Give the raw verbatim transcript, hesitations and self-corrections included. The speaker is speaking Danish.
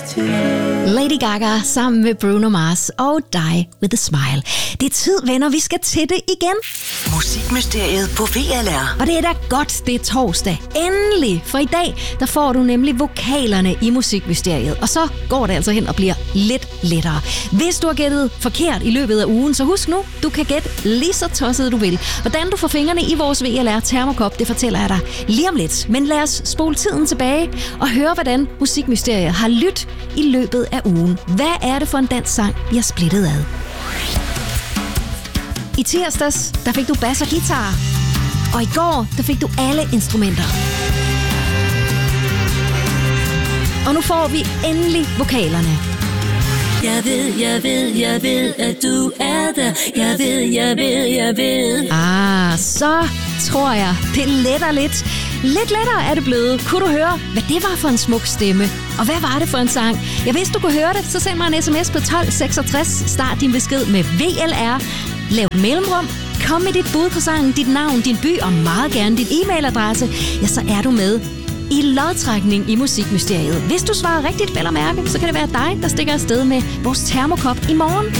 Lady Gaga sammen med Bruno Mars og Die With A Smile. Det er tid, venner, vi skal til det igen. Musikmysteriet på V L R. Og det er da godt, det er torsdag. Endelig! For i dag, der får du nemlig vokalerne i Musikmysteriet. Og så går det altså hen og bliver lidt lettere. Hvis du har gættet forkert i løbet af ugen, så husk nu, du kan gætte lige så tosset du vil. Hvordan du får fingrene i vores V L R termokop, det fortæller jeg dig lige om lidt. Men lad os spole tiden tilbage og høre, hvordan Musikmysteriet har lyttet i løbet af ugen. Hvad er det for en dansk sang, vi har splittet ad? I tirsdags, der fik du bass og guitar. Og i går, der fik du alle instrumenter. Og nu får vi endelig vokalerne. Jeg ved, jeg ved, jeg ved, at du er der. Jeg ved, jeg ved, jeg ved. Ah, så tror jeg, det letter lidt. Lidt lettere er det blevet. Kunne du høre, hvad det var for en smuk stemme? Og hvad var det for en sang? Ja, hvis du kunne høre det, så send mig en sms på tolv seksogtres. Start din besked med V L R. Lav mellemrum. Kom med dit bud på sangen, dit navn, din by og meget gerne dit e-mailadresse. Ja, så er du med i lodtrækning i Musikmysteriet. Hvis du svarer rigtigt, vel at mærke, så kan det være dig, der stikker afsted med vores termokop i morgen.